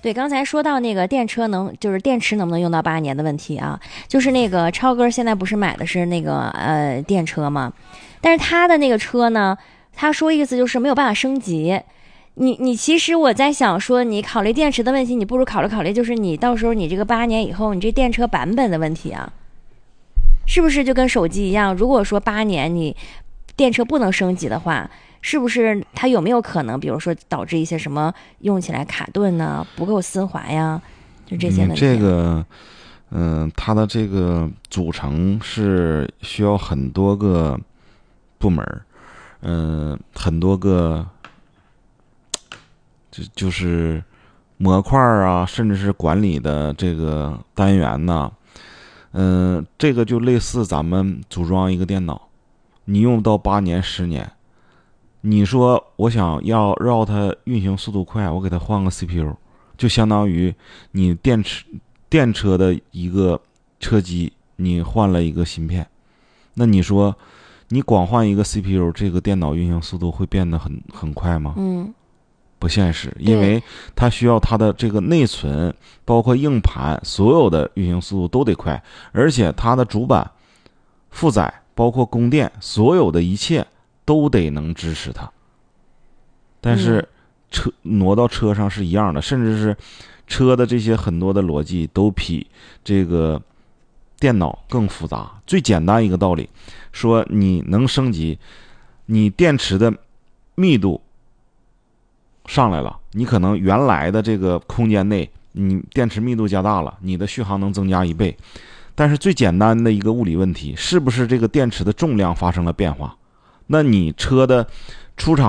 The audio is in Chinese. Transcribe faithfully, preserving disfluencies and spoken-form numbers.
对，刚才说到那个电车能，就是电池能不能用到八年的问题啊，就是那个超哥现在不是买的是那个呃电车吗？但是他的那个车呢，他说意思就是没有办法升级。你你其实我在想说，你考虑电池的问题，你不如考虑考虑，就是你到时候你这个八年以后，你这电车版本的问题啊，是不是就跟手机一样？如果说八年你电车不能升级的话，是不是它有没有可能，比如说导致一些什么用起来卡顿呢、不够丝滑呀，就这些问嗯， 题、啊这个，嗯、它的这个组成是需要很多个部门儿，嗯、很多个，就就是模块啊，甚至是管理的这个单元呐、嗯、这个就类似咱们组装一个电脑，你用不到八年、十年。你说我想要让它运行速度快，我给它换个 C P U， 就相当于你电池电车的一个车机，你换了一个芯片。那你说，你光换一个 C P U， 这个电脑运行速度会变得很很快吗？ 嗯， 不现实，因为它需要它的这个内存，包括硬盘，所有的运行速度都得快，而且它的主板、负载，包括供电，所有的一切都得能支持它。但是车挪到车上是一样的，甚至是车的这些很多的逻辑都比这个电脑更复杂。最简单一个道理，说你能升级，你电池的密度上来了，你可能原来的这个空间内，你电池密度加大了，你的续航能增加一倍。但是最简单的一个物理问题，是不是这个电池的重量发生了变化？那你车的出厂